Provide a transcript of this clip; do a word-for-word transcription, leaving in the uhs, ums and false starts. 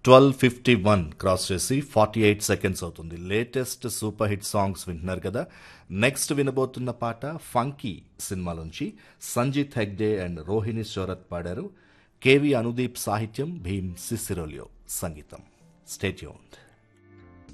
Twelve fifty one cross చేసి forty eight seconds అవుతుంది. Latest super hit songs వింటున్నారు కదా. నెక్స్ట్ వినబోతున్న పాట ఫంకీ సినిమాలోంచి సంజీత్ హెగ్డే అండ్ రోహిణి షోరత్ పాడారు. కేవి అనుదీప్ సాహిత్యం, భీమ్ సిసిరోలియో సంగీతం. Stay tuned.